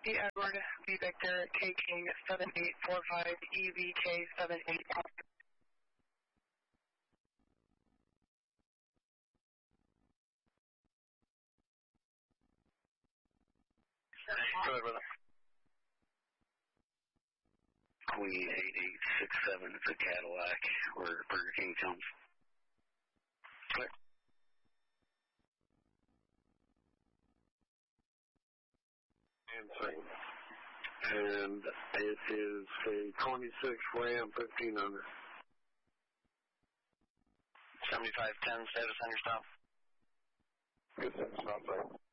Whiskey Edward V. Victor taking 7845 EVK 78. Go ahead, brother. Queen 8867, it's a Cadillac where Burger King comes. Clear. Answering. And it is a 26 Ram 1500. 7510, status on your stop. Good, stop, sir.